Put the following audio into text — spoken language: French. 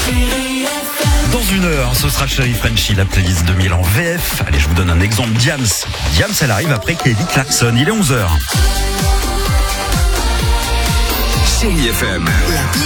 Dans une heure, ce sera Chérie Frenchy, la playlist 2000 en VF. Allez, je vous donne un exemple. Diams, elle arrive après Kelly Clarkson. Il est 11h. Chérie FM.